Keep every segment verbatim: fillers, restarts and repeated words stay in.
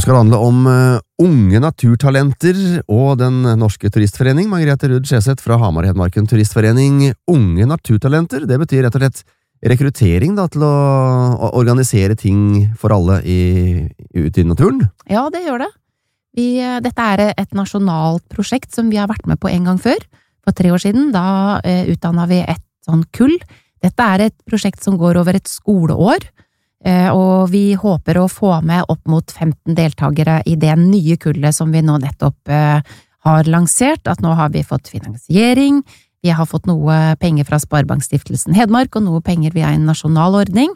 skal det handle om uh, unge naturtalenter og den norske turistforening. Margrethe Ruud Skjeseth fra Hamar Hedmarken Turistforening. Unge naturtalenter, det betyr rett og slett rekruttering da, til å, å organisere ting for alle i, ute i naturen? Ja, det gjør det. Vi, dette er et nasjonalt prosjekt som vi har vært med på en gang før. For tre år siden, da uh, utdannet vi et sånn kull. Dette er et prosjekt som går over et skoleår. Og vi håper å få med opp mot femten deltagere i det nye kullet som vi nå nettopp har lansert, at nå har vi fått finansiering, vi har fått noe penger fra Sparebankstiftelsen Hedmark, og noe penger via en nasjonal ordning,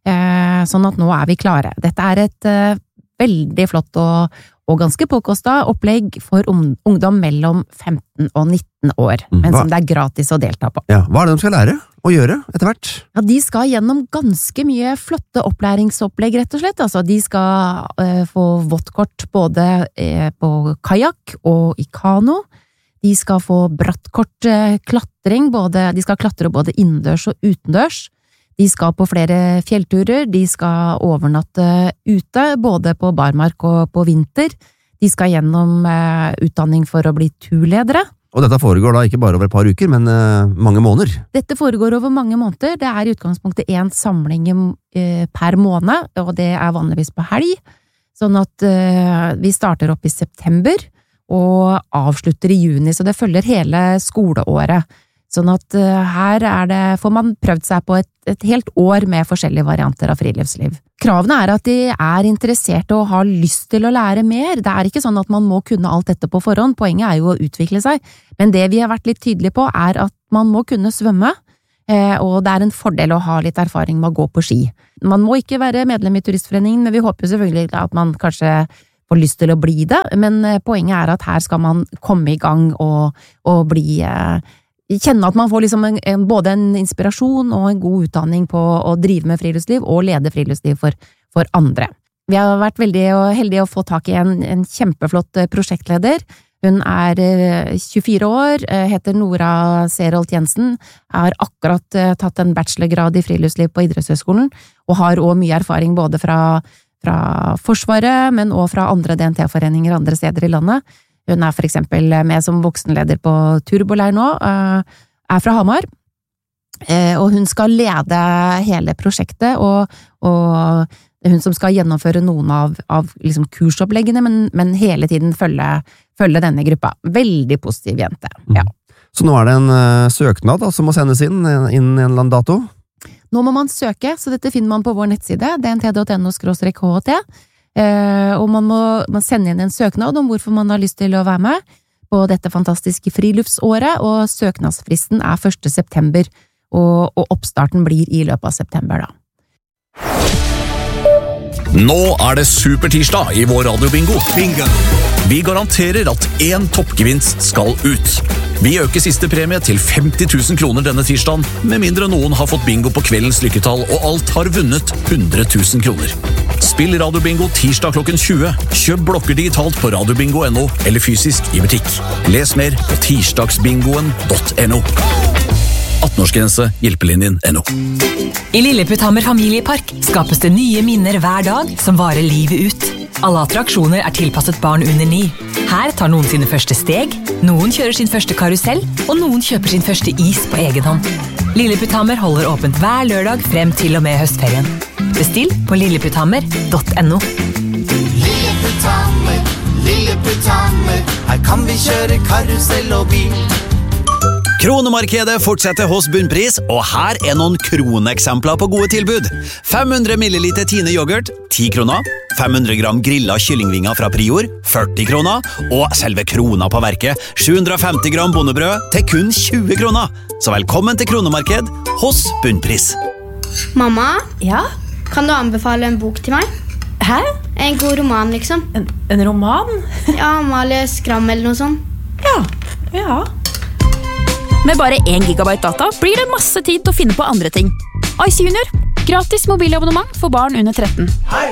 sånn at nå er vi klare. Dette er et veldig flott og, og ganske påkostet opplegg for ungdom mellom femten og nitten år, men som det er gratis å delta på. Ja, hva er det de skal lære å gjøre etter hvert? Ja, de skal gjennom ganske mye flotte opplæringsopplegg, rett og slett. Altså, de skal uh, få våttkort både uh, på kajak og i kano. De skal få brattkort uh, klatring, både, de skal klatre både innendørs og utendørs. De skal på flere fjellturer, de skal overnatte ute, både på barmark og på vinter. De skal gjennom uh, utdanning for å bli turledere. Og dette foregår da ikke bare over et par uker, men uh, mange måneder? Dette foregår over mange måneder. Det er i utgangspunktet en samling uh, per måned, og det er vanligvis på helg. Sånn at uh, vi starter opp i september og avslutter i juni, så det følger hele skoleåret. Sånn at uh, her er det, får man prøvd seg på et, et helt år med forskjellige varianter av friluftsliv. Kravene er at de er interesserte og har lyst til å lære mer. Det er ikke sånn at man må kunne alt dette på forhånd, poenget er jo å utvikle seg. Men det vi har vært litt tydelige på er at man må kunne svømme, eh, og det er en fordel å ha litt erfaring med å gå på ski. Man må ikke være medlem i Turistforeningen, men vi håper selvfølgelig at man kanskje får lyst til å bli det, men poenget er at her skal man komme i gang og, og bli... Eh, kjenne at man får liksom en, en, både en inspirasjon og en god utdanning på å drive med friluftsliv og lede friluftsliv for, for andre. Vi har vært veldig heldige å få tak i en, en kjempeflott prosjektleder. Hun er tjuefire år, heter Nora Serolt Jensen, har akkurat tatt en bachelorgrad i friluftsliv på Idrettshøgskolen, og har også mye erfaring både fra, fra Forsvaret, men også fra andre D N T-foreninger andre steder i landet. Hun er for eksempel med som voksenleder på Turboleir nå, er fra Hamar, og hun skal lede hele prosjektet, og, og det er hun som skal gjennomføre noen av, av liksom kursoppleggene, men, men hele tiden følge, følge denne gruppa. Veldig positiv jente, ja. Mm. Så nå er det en uh, søknad da, som må sendes inn innen en eller annen dato? Nå må man søke, så dette finner man på vår nettside, d n t punktum n o skråstrek h t. Uh, og man må man sende inn en søknad om hvorfor man har lyst til å være med på dette fantastiske friluftsåret, og søknadsfristen er første september, og, og oppstarten blir i løpet av september da. Nå er det supertirsdag i vår radiobingo. Bingo! Vi garanterer at én toppgevinst skal ut. Vi øker siste premie til femti tusen kroner denne tirsdagen, med mindre noen har fått bingo på kveldens lykketall, og alt har vunnet hundre tusen kroner. Spill radiobingo tirsdag klokken tjue. Kjøp blokker digitalt på radiobingo punktum no, eller fysisk i butikk. Les mer på tirsdagsbingoen punktum no. atten-årsgrense, hjelpelinjen punktum no. I Lilleputthammer familiepark skapes det nye minner hver dag som varer livet ut. Alle attraksjoner er tilpasset barn under ni. Her tar noen sine første steg, noen kjører sin første karusell, og noen kjøper sin første is på egen hånd. Lilleputthammer holder åpent hver lørdag frem til og med høstferien. Bestill på lilleputthammer punktum no. Lilleputthammer, Lilleputthammer, her kan vi kjøre karusell og bil. Kronemarkedet fortsetter hos Bunnpris, og her er noen kroneksempler på gode tilbud. fem hundre milliliter Tine yoghurt, ti kroner. fem hundre gram grillet kyllingvinger fra Prior, førti kroner. Og selve krona på verket, sju hundre femti gram bondebrød til kun tjue kroner. Så velkommen til Kronemarked hos Bunnpris. Mamma, Ja? kan du anbefale en bok til meg? Hæ? En god roman, liksom. En, en roman? Ja, Amalie Skram eller noe sånt. Ja, ja. Med bare én gigabyte data blir det masse tid til å finne på andre ting. Ice Junior. Gratis mobilabonnement for barn under tretten.